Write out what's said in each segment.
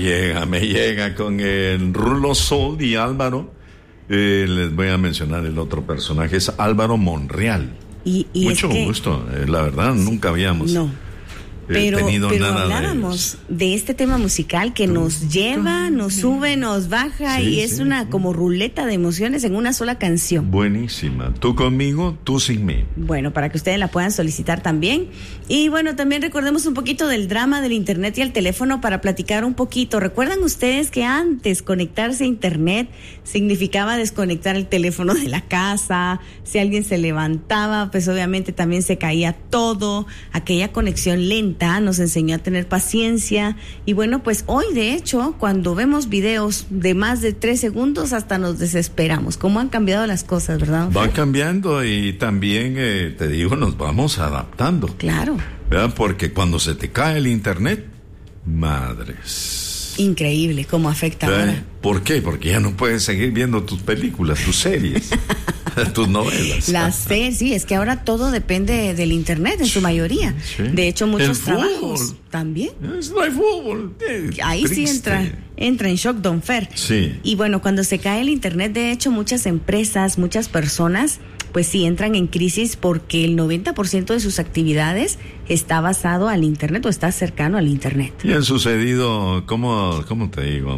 me llega con el Rulo Sol y Álvaro. Les voy a mencionar el otro personaje, es Álvaro Monreal. Y mucho es que, gusto, la verdad, nunca habíamos tenido pero nada hablábamos de este tema musical que nos lleva, nos sube, nos baja, y es una como ruleta de emociones en una sola canción. Buenísima. Tú conmigo, tú sin mí. Bueno, para que ustedes la puedan solicitar también. Y bueno, también recordemos un poquito del drama del internet y el teléfono para platicar un poquito. ¿Recuerdan ustedes que antes conectarse a internet significaba desconectar el teléfono de la casa? Si alguien se levantaba, pues obviamente también se caía todo. Aquella conexión lenta nos enseñó a tener paciencia. Y bueno, pues hoy de hecho, cuando vemos videos de más de 3 segundos, hasta nos desesperamos. ¿Cómo han cambiado las cosas, verdad? Van cambiando y también, te digo, nos vamos adaptando. Claro. ¿Verdad? Porque cuando se te cae el internet, madres. Increíble cómo afecta ahora. ¿Por qué? Porque ya no puedes seguir viendo tus películas, tus series, tus novelas. Sí, es que ahora todo depende del internet en su mayoría. Sí. De hecho, muchos trabajos también. No hay fútbol. Ahí triste. Sí entra en shock Don Fer. Sí. Y bueno, cuando se cae el internet, de hecho, muchas empresas, muchas personas, pues sí entran en crisis porque el 90% de sus actividades está basado al internet o está cercano al internet. Y han sucedido, ¿cómo te digo?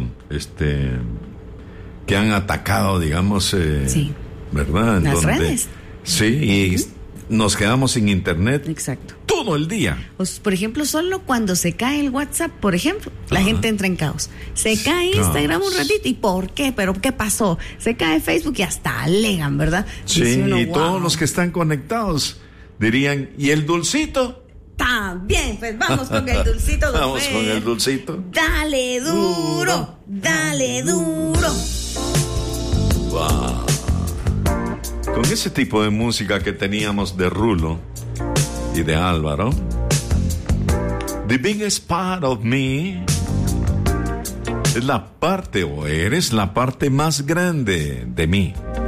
Que han atacado, digamos, ¿verdad? Las redes. Sí, y nos quedamos sin internet. Exacto. Todo el día. Pues, por ejemplo, solo cuando se cae el WhatsApp, por ejemplo, la gente entra en caos. Se cae Instagram un ratito, ¿y por qué? ¿Pero qué pasó? Se cae Facebook y hasta alegan, ¿verdad? Sí, uno, y todos los que están conectados dirían, ¿y el dulcito? También, pues vamos con el dulcito. Vamos con el dulcito. Dale duro, dale duro. Wow. Con ese tipo de música que teníamos de Rulo y de Álvaro, The Biggest Part of Me es la parte, o eres la parte más grande de mí.